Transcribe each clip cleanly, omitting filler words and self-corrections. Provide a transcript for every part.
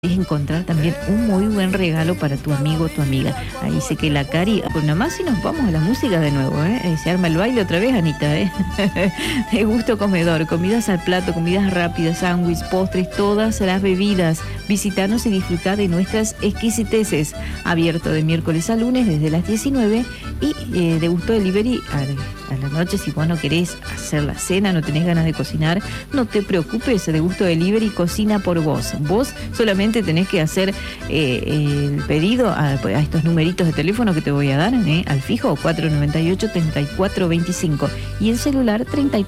Es encontrar también un muy buen regalo para tu amigo o tu amiga. Ahí dice que la Cari, pues nada más si nos vamos a la música de nuevo, se arma el baile otra vez, Anita, De gusto comedor, comidas al plato, comidas rápidas, sándwiches, postres, todas las bebidas. Visítanos y disfrutar de nuestras exquisiteces. Abierto de miércoles a lunes desde las 19 y de gusto delivery a la noche. Si vos no querés hacer la cena, no tenés ganas de cocinar, no te preocupes, de gusto delivery cocina por vos. Vos solamente tenés que hacer el pedido a estos numeritos de teléfono que te voy a dar, al fijo 498-3425 y el celular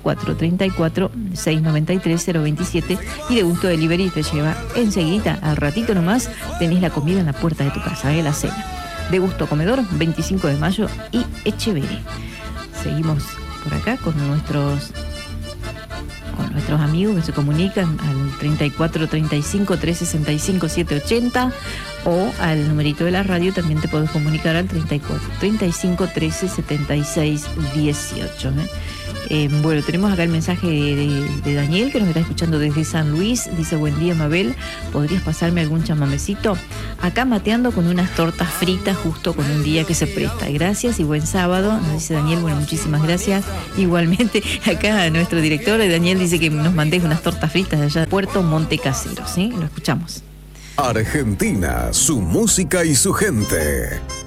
34-34-693-027, y de gusto delivery te lleva enseguida, al ratito nomás, tenés la comida en la puerta de tu casa, la cena. De gusto comedor, 25 de mayo y Echeverri. Seguimos por acá con nuestros amigos que se comunican al 34 35 365 780 o al numerito de la radio. También te podés comunicar al 34 35 13 76 18. Bueno, tenemos acá el mensaje de Daniel, que nos está escuchando desde San Luis. Dice: buen día, Mabel, ¿podrías pasarme algún chamamecito? Acá mateando con unas tortas fritas justo con un día que se presta. Gracias y buen sábado, nos dice Daniel. Bueno, muchísimas gracias. Igualmente, acá nuestro director, Daniel, dice que nos mandés unas tortas fritas de allá de Puerto Montecasero, ¿sí? Lo escuchamos. Argentina, su música y su gente.